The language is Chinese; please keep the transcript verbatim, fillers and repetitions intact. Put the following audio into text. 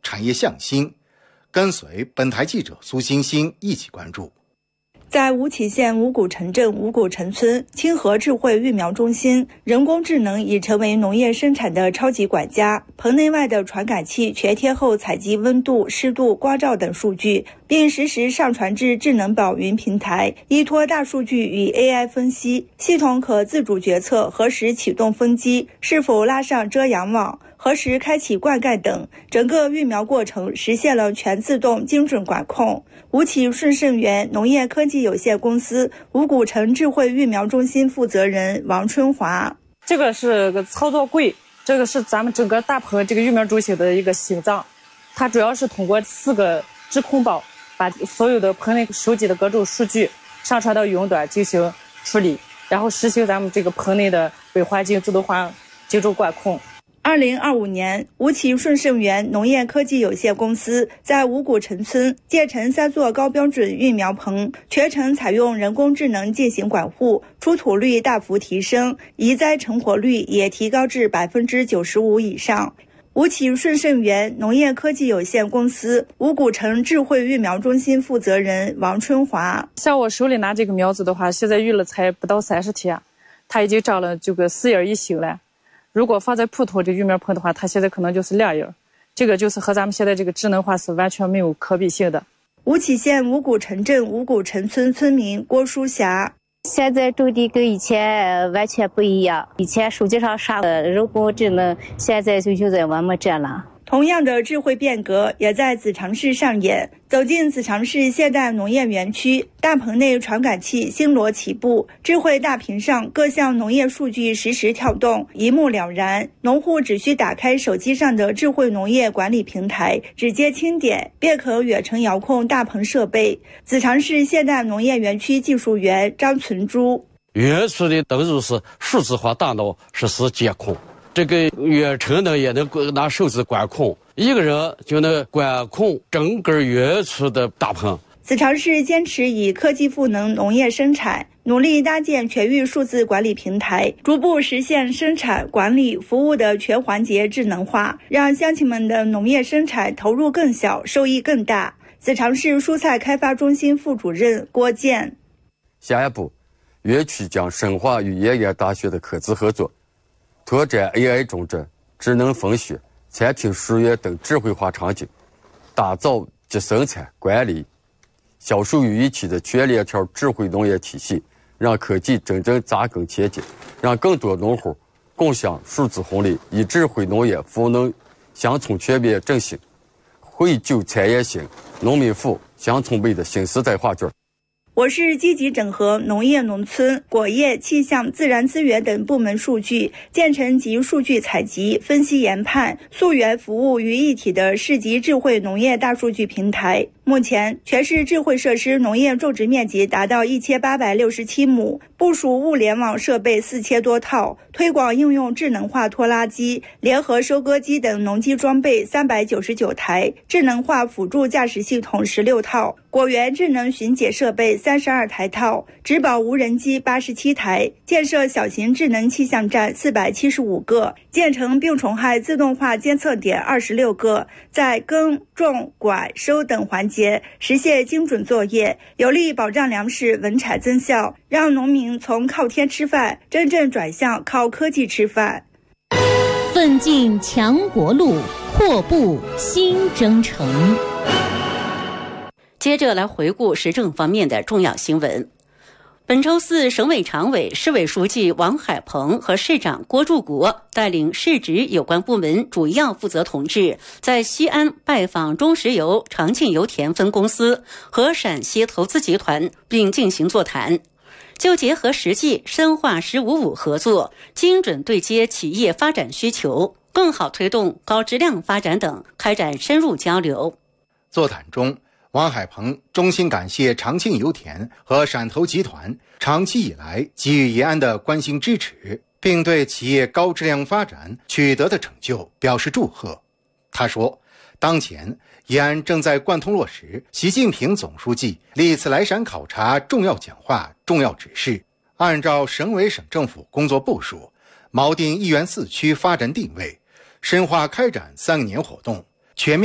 产业向心。跟随本台记者苏欣欣一起关注。 在吴起县五谷城镇五谷城村清河智慧育苗中心，人工智能已成为农业生产的超级管家。棚内外的传感器全贴后采集温度、湿度、光照等数据，并实时上传至智能宝云平台，依托大数据与 A I 分析，系统可自主决策何时启动风机，是否拉上遮阳网，何时开启灌溉等，整个育苗过程实现了全自动精准管控。吴起顺盛源农业科技有限公司五谷城智慧育苗中心负责人王春华： 这个是个操作柜，这个是咱们整个大棚这个育苗中心的一个心脏，它主要是通过四个智控包把所有的棚内收集的各种数据上传到云端进行处理，然后实行咱们这个棚内的微环境自动化精准管控。 二零二五年，吴起顺盛源农业科技有限公司在五谷城村建成三座高标准育苗棚，全程采用人工智能进行管护，出土率大幅提升，移栽成活率也提高至百分之九十五以上。吴起顺盛源农业科技有限公司五谷城智慧育苗中心负责人王春华： 像我手里拿这个苗子的话，现在育了才不到三十天，它已经长了这个四叶一形了。如果放在普通这育苗棚的话，它现在可能就是两叶，这个就是和咱们现在这个智能化是完全没有可比性的。 吴起县五谷城镇五谷城村村民郭淑霞： 现在种地跟以前完全不一样，以前手机上刷的人工智能，现在就用在我们这了。 同样的智慧变革也在子长市上演。走进子长市现代农业园区，大棚内传感器星罗棋布，智慧大屏上各项农业数据实时跳动，一目了然。农户只需打开手机上的智慧农业管理平台，直接轻点便可远程遥控大棚设备。子长市现代农业园区技术员张存珠： 远处的都是数字化大脑实时监控，这个远程呢也能拿手指管控，一个人就能管控整个远处的大棚。 子长市坚持以科技赋能农业生产，努力搭建全域数字管理平台，逐步实现生产、管理、服务的全环节智能化，让乡亲们的农业生产投入更小，收益更大。子长市蔬菜开发中心副主任郭健： 下一步，园区将深化与燕安大学的科资合作，拓展 A I 种植、智能风雪、餐厅书园等智慧化场景，打造集生产、管理、销售于一体的全链条智慧农业体系，让科技真正扎根前进，让更多农户共享数字红利，以智慧农业赋能乡村全面振兴，绘就产业兴、农民富、乡村美的新时代画卷。 我市积极整合农业农村、果业、气象、自然资源等部门数据，建成集数据采集、分析研判、溯源服务于一体的市级智慧农业大数据平台。目前，全市智慧设施农业种植面积达到一千八百六十七亩，部署物联网设备四千多套，推广应用智能化拖拉机、联合收割机等农机装备三百九十九台，智能化辅助驾驶系统十六套，果园智能巡检设备三十二台套，植保无人机八十七台，建设小型智能气象站四百七十五个，建成病虫害自动化监测点二十六个，在耕、种、管、收等环节实现精准作业，有力保障粮食稳产增效，让农民从靠天吃饭真正转向靠科技吃饭。 奋进强国路，阔步新征程。 接着来回顾时政方面的重要新闻。本周四，省委常委、市委书记王海鹏和市长郭柱国带领市直有关部门主要负责同志，在西安拜访中石油长庆油田分公司和陕西投资集团，并进行座谈，就结合实际深化“十五五”合作，精准对接企业发展需求，更好推动高质量发展等开展深入交流。 座谈中，王海鹏衷心感谢长庆油田和陕投集团长期以来给予延安的关心支持，并对企业高质量发展取得的成就表示祝贺。他说，当前延安正在贯通落实习近平总书记历次来陕考察重要讲话、重要指示，按照省委省政府工作部署，锚定一园四区发展定位，深化开展三个年活动，全面